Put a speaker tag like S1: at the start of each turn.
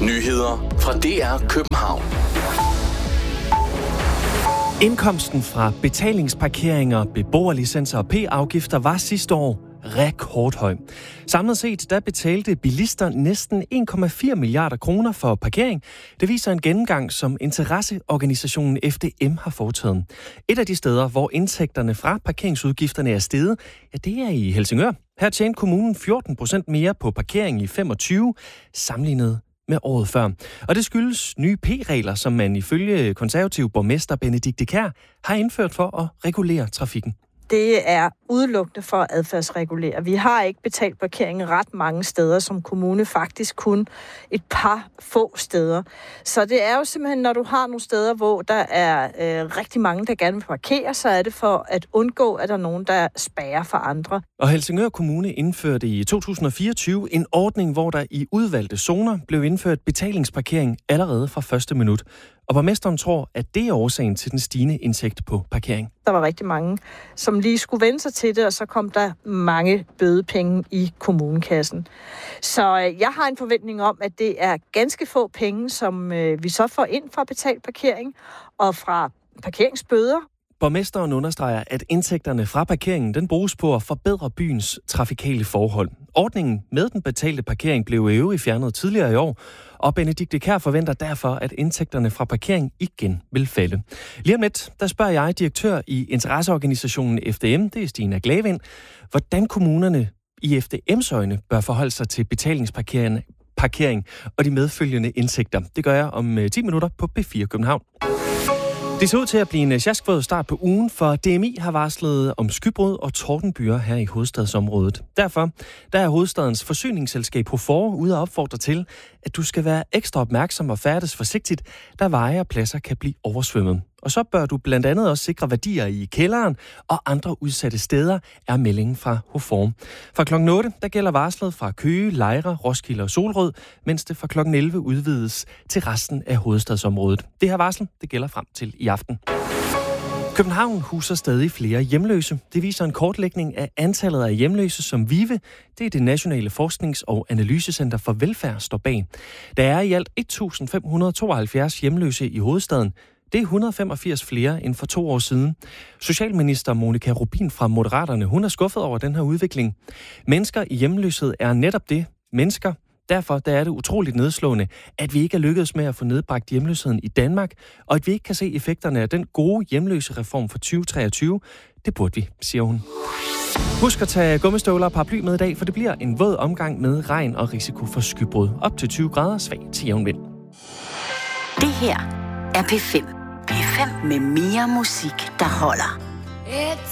S1: Nyheder fra DR København.
S2: Indkomsten fra betalingsparkeringer, beboerlicenser og p-afgifter var sidste år rekordhøj. Samlet set der betalte bilister næsten 1,4 milliarder kroner for parkering. Det viser en gennemgang, som interesseorganisationen FDM har foretaget. Et af de steder, hvor indtægterne fra parkeringsudgifterne er steget, det er i Helsingør. Her tjente kommunen 14% mere på parkering i 25, sammenlignet med året før. Og det skyldes nye P-regler, som man ifølge konservativ borgmester Benedikte Kjær har indført for at regulere trafikken.
S3: Det er udelukkende for at adfærdsregulere. Vi har ikke betalt parkering ret mange steder som kommune, faktisk kun et par få steder. Så det er jo simpelthen, når du har nogle steder, hvor der er rigtig mange, der gerne vil parkere, så er det for at undgå, at der er nogen, der spærrer for andre.
S2: Og Helsingør Kommune indførte i 2024 en ordning, hvor der i udvalgte zoner blev indført betalingsparkering allerede fra første minut. Og borgmesteren tror, at det er årsagen til den stigende indtægt på parkering.
S3: Der var rigtig mange, som lige skulle vende sig til det, og så kom der mange bødepenge i kommunekassen. Så jeg har en forventning om, at det er ganske få penge, som vi så får ind fra betalt parkering og fra parkeringsbøder.
S2: Borgmesteren understreger, at indtægterne fra parkeringen den bruges på at forbedre byens trafikale forhold. Ordningen med den betalte parkering blev i øvrigt fjernet tidligere i år, og Benedikte Kjær forventer derfor, at indtægterne fra parkering igen vil falde. Lige om lidt, der spørger jeg direktør i interesseorganisationen FDM, det er Stina Glavind, hvordan kommunerne i FDM's øjne bør forholde sig til betalingsparkering og de medfølgende indtægter. Det gør jeg om 10 minutter på P4 København. Det ser ud til at blive en sjaskvåd start på ugen, for DMI har varslet om skybrud og tordenbyger her i hovedstadsområdet. Derfor der er hovedstadens forsyningsselskab HOFOR ude og opfordre til, at du skal være ekstra opmærksom og færdes forsigtigt, da veje og pladser kan blive oversvømmet. Og så bør du blandt andet også sikre værdier i kælderen og andre udsatte steder, er meldingen fra HOFOR. Fra kl. 8 der gælder varslet fra Køge, Lejre, Roskilde og Solrød, mens det fra kl. 11 udvides til resten af hovedstadsområdet. Det her varsel det gælder frem til i aften. København huser stadig flere hjemløse. Det viser en kortlægning af antallet af hjemløse, som VIVE, det er det Nationale Forsknings- og Analysecenter for Velfærd, står bag. Der er i alt 1.572 hjemløse i hovedstaden. Det er 185 flere end for 2 år siden. Socialminister Monika Rubin fra Moderaterne, hun er skuffet over den her udvikling. Mennesker i hjemløshed er netop det, mennesker. Derfor der er det utroligt nedslående, at vi ikke er lykkedes med at få nedbragt hjemløsheden i Danmark, og at vi ikke kan se effekterne af den gode hjemløsereform for 2023. Det burde vi, siger hun. Husk at tage gummistøvler og paraply med i dag, for det bliver en våd omgang med regn og risiko for skybrud. Op til 20 grader, svag til jævn vind.
S4: Det her er P5. P5 med mere musik, der holder.